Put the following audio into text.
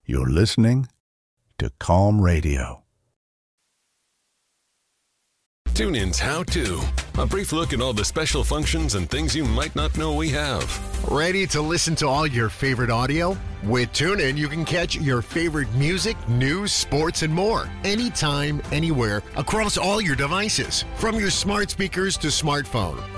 You're listening to Calm Radio. TuneIn's How To. A brief look at all the special functions and things you might not know we have. Ready to listen to all your favorite audio? With TuneIn, you can catch your favorite music, news, sports, and more. Anytime, anywhere, across all your devices. From your smart speakers to smartphone.